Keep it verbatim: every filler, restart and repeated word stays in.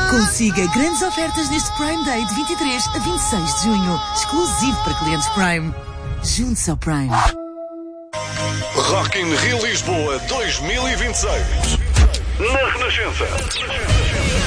Consiga grandes ofertas neste Prime Day de vinte e três a vinte e seis de junho. Exclusivo para clientes Prime. Junte-se ao Prime. Rock in Rio Lisboa dois mil e vinte e seis. Na Renascença.